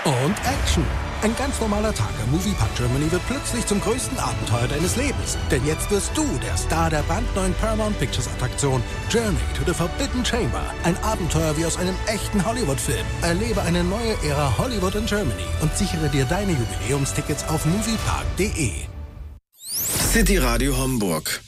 Und Action. Ein ganz normaler Tag am Moviepark Germany wird plötzlich zum größten Abenteuer deines Lebens. Denn jetzt wirst du der Star der brandneuen Paramount Pictures Attraktion Journey to the Forbidden Chamber. Ein Abenteuer wie aus einem echten Hollywood-Film. Erlebe eine neue Ära Hollywood in Germany und sichere dir deine Jubiläumstickets auf moviepark.de. City Radio Hamburg.